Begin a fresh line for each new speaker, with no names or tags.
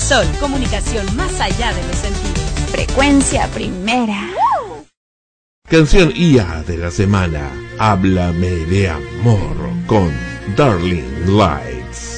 Sol, comunicación más allá de los sentidos.
Frecuencia primera.
Canción IA de la semana. Háblame de amor con Darling Lights.